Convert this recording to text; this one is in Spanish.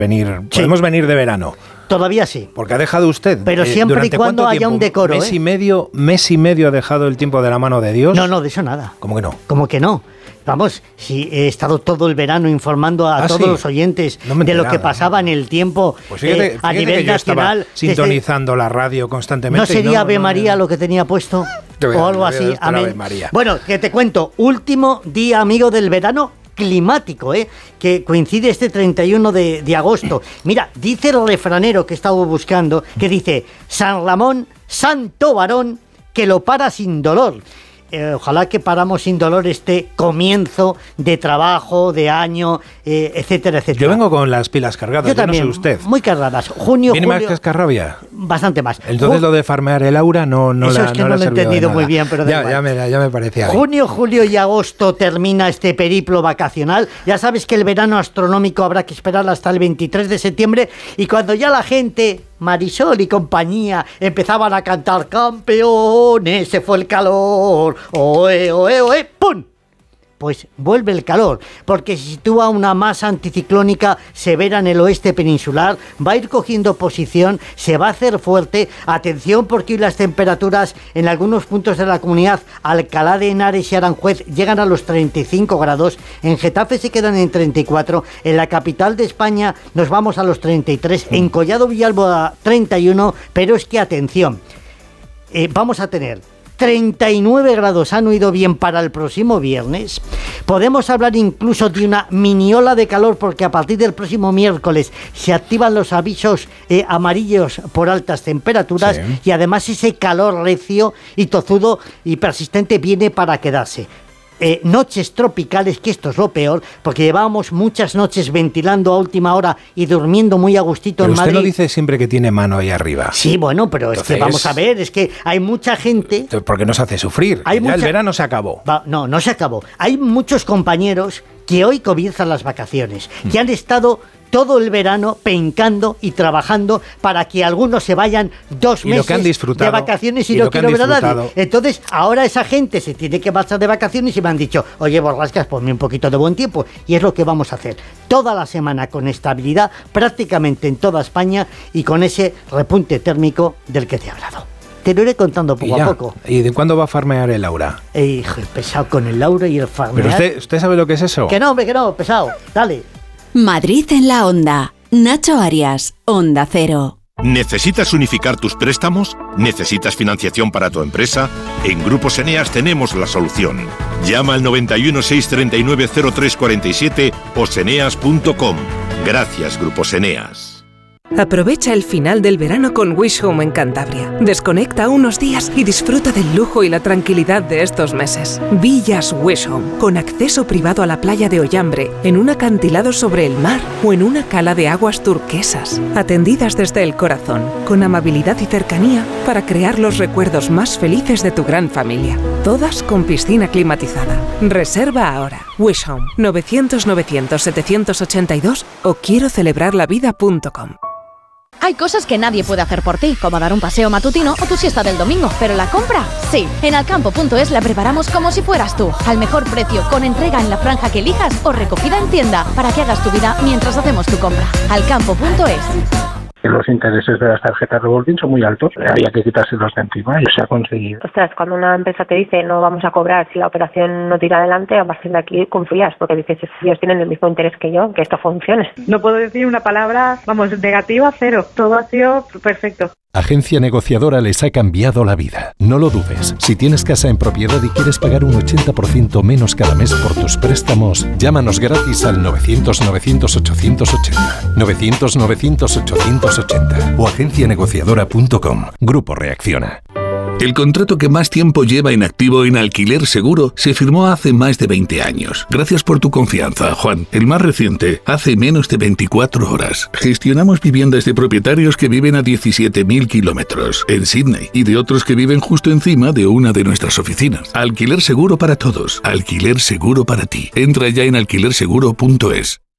podemos venir de verano. Todavía sí. Porque ha dejado usted. Pero siempre y cuando haya un decoro. Mes y medio ha dejado el tiempo de la mano de Dios. No, de eso nada. ¿Cómo que no? ¿Cómo que no? Vamos, si he estado todo el verano informando a todos los oyentes de lo que pasaba en el tiempo pues fíjate a nivel que nacional. Yo estaba sintonizando la radio constantemente. ¿No sería Ave María lo que tenía puesto? O algo así. Amén. Bueno, que te cuento. Último día, amigo, del verano climático, que coincide este 31 de agosto. Mira, dice el refranero que he estado buscando, que dice: San Ramón, santo varón, que lo para sin dolor. Ojalá que paramos sin dolor este comienzo de trabajo, de año, etcétera, etcétera. Yo vengo con las pilas cargadas, yo también, no sé usted. Muy cargadas. Junio, ¿Viene julio, más cascarrabia? Bastante más. Entonces lo de farmear el aura no eso es que no lo he entendido muy bien, pero ya me parecía. Junio, julio y agosto termina este periplo vacacional. Ya sabes que el verano astronómico habrá que esperar hasta el 23 de septiembre y cuando ya la gente, Marisol y compañía, empezaban a cantar campeones, se fue el calor, oe, oe, oe, ¡pum! Pues vuelve el calor, porque se sitúa una masa anticiclónica severa en el oeste peninsular, va a ir cogiendo posición, se va a hacer fuerte. Atención, porque hoy las temperaturas en algunos puntos de la comunidad, Alcalá de Henares y Aranjuez, llegan a los 35 grados, en Getafe se quedan en 34, en la capital de España nos vamos a los 33, en Collado Villalba a 31, pero es que atención, vamos a tener 39 grados, han oído bien, para el próximo viernes. Podemos hablar incluso de una mini ola de calor, porque a partir del próximo miércoles se activan los avisos amarillos por altas temperaturas, sí. Y además ese calor recio y tozudo y persistente viene para quedarse. Noches tropicales, que esto es lo peor, porque llevábamos muchas noches ventilando a última hora y durmiendo muy a gustito en Madrid. Usted lo dice siempre que tiene mano ahí arriba. Sí, bueno, pero entonces, es que vamos a ver, es que hay mucha gente... ¿Por qué nos hace sufrir? El verano se acabó. No se acabó. Hay muchos compañeros que hoy comienzan las vacaciones, que han estado todo el verano pencando y trabajando para que algunos se vayan 2 meses de vacaciones y no quiero ver a nadie. Entonces, ahora esa gente se tiene que marchar de vacaciones y me han dicho: oye, Borrascas, ponme un poquito de buen tiempo. Y es lo que vamos a hacer. Toda la semana con estabilidad, prácticamente en toda España, y con ese repunte térmico del que te he hablado. Te lo iré contando poco a poco. ¿Y de cuándo va a farmear el aura? Hijo, pesado con el aura y el farmear. ¿Pero usted sabe lo que es eso? Que no, pesado. Dale. Madrid en la Onda. Nacho Arias, Onda Cero. ¿Necesitas unificar tus préstamos? ¿Necesitas financiación para tu empresa? En Grupos Eneas tenemos la solución. Llama al 91 639 0347 o seneas.com. Gracias, Grupos Eneas. Aprovecha el final del verano con Wish Home en Cantabria. Desconecta unos días y disfruta del lujo y la tranquilidad de estos meses. Villas Wish Home, con acceso privado a la playa de Ollambre, en un acantilado sobre el mar o en una cala de aguas turquesas. Atendidas desde el corazón, con amabilidad y cercanía para crear los recuerdos más felices de tu gran familia. Todas con piscina climatizada. Reserva ahora. Wish Home, 900-900-782 o quiero celebrarlavida.com. Hay cosas que nadie puede hacer por ti, como dar un paseo matutino o tu siesta del domingo, pero la compra, sí. En Alcampo.es la preparamos como si fueras tú, al mejor precio, con entrega en la franja que elijas o recogida en tienda, para que hagas tu vida mientras hacemos tu compra. Alcampo.es. Los intereses de las tarjetas revolving son muy altos, había que quitárselos de encima y se ha conseguido. Ostras, cuando una empresa te dice no vamos a cobrar si la operación no tira adelante, a partir de aquí confías, porque dices, ellos tienen el mismo interés que yo, que esto funcione. No puedo decir una palabra, negativa, cero. Todo ha sido perfecto. Agencia Negociadora les ha cambiado la vida. No lo dudes. Si tienes casa en propiedad y quieres pagar un 80% menos cada mes por tus préstamos, llámanos gratis al 900-900-880. 900-900-880 o agencianegociadora.com. Grupo Reacciona. El contrato que más tiempo lleva en activo en Alquiler Seguro se firmó hace más de 20 años. Gracias por tu confianza, Juan. El más reciente, hace menos de 24 horas. Gestionamos viviendas de propietarios que viven a 17.000 kilómetros en Sydney y de otros que viven justo encima de una de nuestras oficinas. Alquiler Seguro para todos. Alquiler Seguro para ti. Entra ya en alquilerseguro.es.